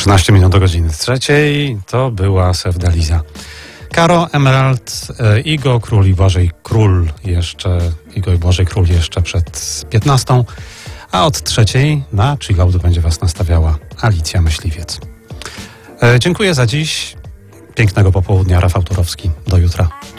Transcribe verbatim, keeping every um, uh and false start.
trzynaście minut do godziny trzeciej. To była Sewdaliza. Karo, Emerald, Igo, Król i Błażej Król jeszcze, Igo i Błażej Król jeszcze przed piętnastą, a od trzeciej na chilloutu będzie Was nastawiała Alicja Myśliwiec. E, dziękuję za dziś. Pięknego popołudnia. Rafał Turowski. Do jutra.